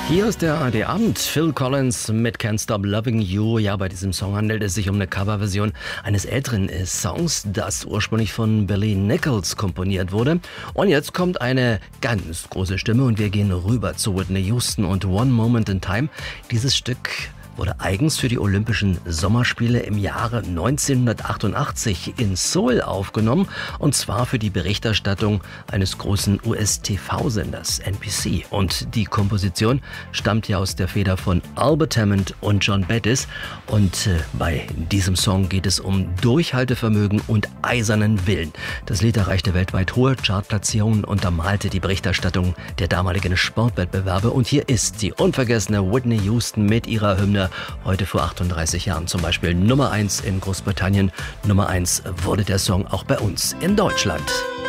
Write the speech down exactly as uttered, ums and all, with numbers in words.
Hier ist der A R D-Abend. Phil Collins mit Can't Stop Loving You. Ja, bei diesem Song handelt es sich um eine Coverversion eines älteren Songs, das ursprünglich von Billy Nichols komponiert wurde. Und jetzt kommt eine ganz große Stimme und wir gehen rüber zu Whitney Houston und One Moment in Time. Dieses Stück wurde eigens für die Olympischen Sommerspiele im Jahre neunzehnhundertachtundachtzig in Seoul aufgenommen, und zwar für die Berichterstattung eines großen U S-T V-Senders N B C. Und die Komposition stammt ja aus der Feder von Albert Hammond und John Bettis. Und äh, bei diesem Song geht es um Durchhaltevermögen und eisernen Willen. Das Lied erreichte weltweit hohe Chartplatzierungen und untermalte die Berichterstattung der damaligen Sportwettbewerbe. Und hier ist die unvergessene Whitney Houston mit ihrer Hymne. Heute vor achtunddreißig Jahren zum Beispiel Nummer eins in Großbritannien. Nummer eins wurde der Song auch bei uns in Deutschland.